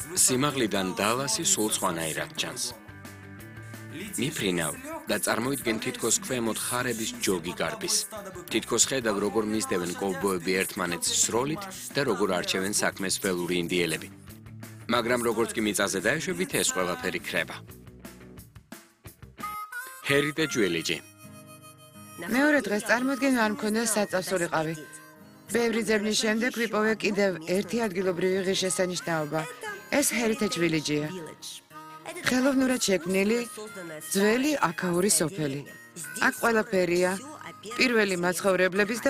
სიმაღლიდან დალასი სულ სხვანაირად ჩანს. მიფრინავ და წარმოიდგენ თითქოს ქვემოთ ხარების ჯოგი გარბის. თითქოს ხედავ, როგორ მისდევენ კოვბოები ერთმანეთს სროლით და როგორ არჩევენ საქმეს ველური ინდიელები. მაგრამ როგორც კი მიწაზე დაეშვებით, ეს ყველაფერი ქრება. ჰერიტეჯ ვილიჯი. მეორე დღეს წარმოიდგენ არ მქონდა საწავსულიყავი. ბევრი ძებნის შემდეგ ვიპოვე კიდევ ერთი ადგილობრივი ღირსშესანიშნაობა. ეს ჰერიტეჯ ვილიჯია. ხელოვნურად შექმნილი ძველი აქაური სოფელი. აქ ყველაფერია. პირველი მაცხოვრებლების და